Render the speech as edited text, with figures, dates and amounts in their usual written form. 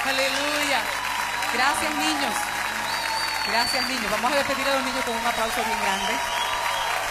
Aleluya. Gracias, niños. Gracias, niños. Vamos a despedir a los niños con un aplauso bien grande.